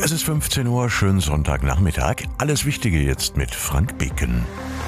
Es ist 15 Uhr, schönen Sonntagnachmittag. Alles Wichtige jetzt mit Frank Beken.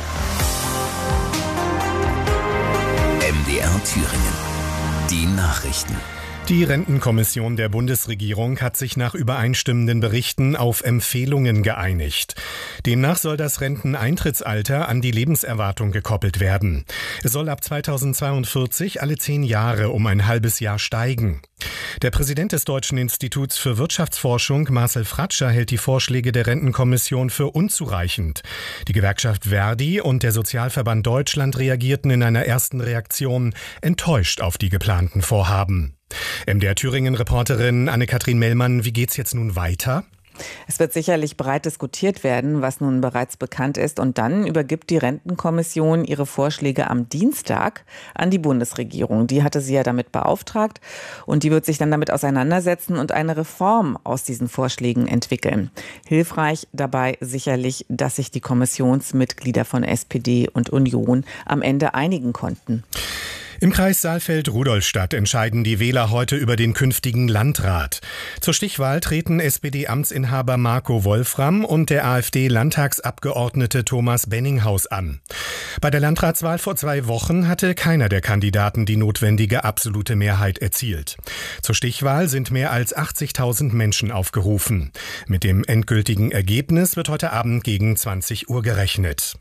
MDR Thüringen. Die Nachrichten. Die Rentenkommission der Bundesregierung hat sich nach übereinstimmenden Berichten auf Empfehlungen geeinigt. Demnach soll das Renteneintrittsalter an die Lebenserwartung gekoppelt werden. Es soll ab 2042 alle 10 Jahre um ein halbes Jahr steigen. Der Präsident des Deutschen Instituts für Wirtschaftsforschung, Marcel Fratscher, hält die Vorschläge der Rentenkommission für unzureichend. Die Gewerkschaft Verdi und der Sozialverband Deutschland reagierten in einer ersten Reaktion enttäuscht auf die geplanten Vorhaben. MDR Thüringen-Reporterin Anne-Kathrin Mellmann, wie geht's jetzt nun weiter? Es wird sicherlich breit diskutiert werden, was nun bereits bekannt ist. Und dann übergibt die Rentenkommission ihre Vorschläge am Dienstag an die Bundesregierung. Die hatte sie ja damit beauftragt und die wird sich dann damit auseinandersetzen und eine Reform aus diesen Vorschlägen entwickeln. Hilfreich dabei sicherlich, dass sich die Kommissionsmitglieder von SPD und Union am Ende einigen konnten. Im Kreis Saalfeld-Rudolstadt entscheiden die Wähler heute über den künftigen Landrat. Zur Stichwahl treten SPD-Amtsinhaber Marco Wolfram und der AfD-Landtagsabgeordnete Thomas Benninghaus an. Bei der Landratswahl vor 2 Wochen hatte keiner der Kandidaten die notwendige absolute Mehrheit erzielt. Zur Stichwahl sind mehr als 80.000 Menschen aufgerufen. Mit dem endgültigen Ergebnis wird heute Abend gegen 20 Uhr gerechnet.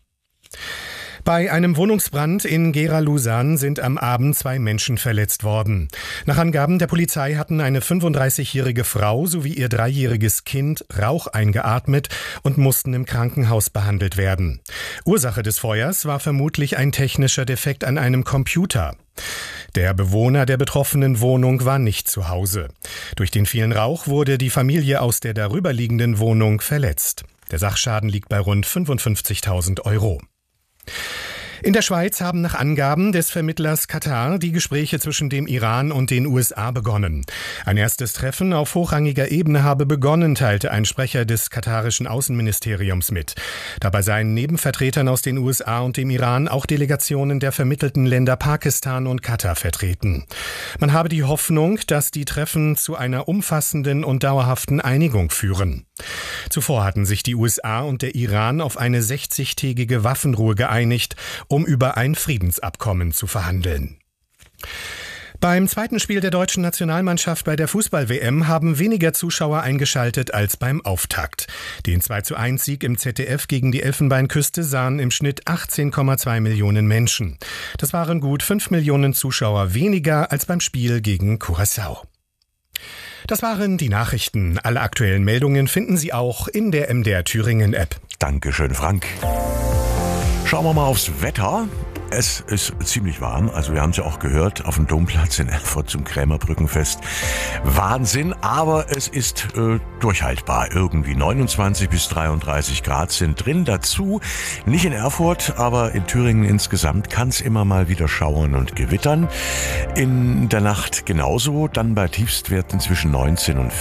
Bei einem Wohnungsbrand in Gera-Lusan sind am Abend 2 Menschen verletzt worden. Nach Angaben der Polizei hatten eine 35-jährige Frau sowie ihr 3-jähriges Kind Rauch eingeatmet und mussten im Krankenhaus behandelt werden. Ursache des Feuers war vermutlich ein technischer Defekt an einem Computer. Der Bewohner der betroffenen Wohnung war nicht zu Hause. Durch den vielen Rauch wurde die Familie aus der darüberliegenden Wohnung verletzt. Der Sachschaden liegt bei rund 55.000 Euro. In der Schweiz haben nach Angaben des Vermittlers Katar die Gespräche zwischen dem Iran und den USA begonnen. Ein erstes Treffen auf hochrangiger Ebene habe begonnen, teilte ein Sprecher des katarischen Außenministeriums mit. Dabei seien neben Vertretern aus den USA und dem Iran auch Delegationen der vermittelten Länder Pakistan und Katar vertreten. Man habe die Hoffnung, dass die Treffen zu einer umfassenden und dauerhaften Einigung führen. Zuvor hatten sich die USA und der Iran auf eine 60-tägige Waffenruhe geeinigt, um über ein Friedensabkommen zu verhandeln. Beim zweiten Spiel der deutschen Nationalmannschaft bei der Fußball-WM haben weniger Zuschauer eingeschaltet als beim Auftakt. Den 2:1-Sieg im ZDF gegen die Elfenbeinküste sahen im Schnitt 18,2 Millionen Menschen. Das waren gut 5 Millionen Zuschauer weniger als beim Spiel gegen Curaçao. Das waren die Nachrichten. Alle aktuellen Meldungen finden Sie auch in der MDR Thüringen App. Dankeschön, Frank. Schauen wir mal aufs Wetter. Es ist ziemlich warm, also wir haben es ja auch gehört, auf dem Domplatz in Erfurt zum Krämerbrückenfest. Wahnsinn, aber es ist durchhaltbar. Irgendwie 29 bis 33 Grad sind drin. Dazu, nicht in Erfurt, aber in Thüringen insgesamt kann es immer mal wieder schauern und gewittern. In der Nacht genauso, dann bei Tiefstwerten zwischen 19 und